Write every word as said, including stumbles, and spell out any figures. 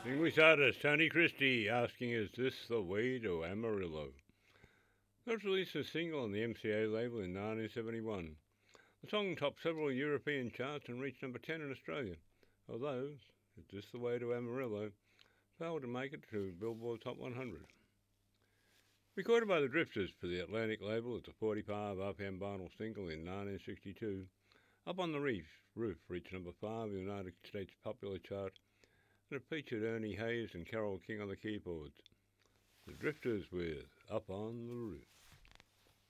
English artist Tony Christie asking, is this the way to Amarillo? First released a single on the M C A label in nineteen seventy-one. The song topped several European charts and reached number ten in Australia, although Is This the Way to Amarillo failed to make it to Billboard Top one hundred. Recorded by the Drifters for the Atlantic label as a forty-five R P M vinyl single in nineteen sixty-two, Up on the Reef Roof reached number five in the United States popular chart, and it featured Ernie Hayes and Carole King on the keyboards. The Drifters with Up on the Roof.